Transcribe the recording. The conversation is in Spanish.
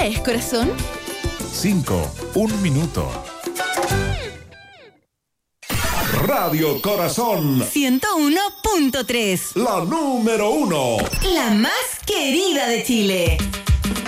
es, corazón? 5, 1 minuto. Radio Corazón 101.3. La número 1. La más querida de Chile.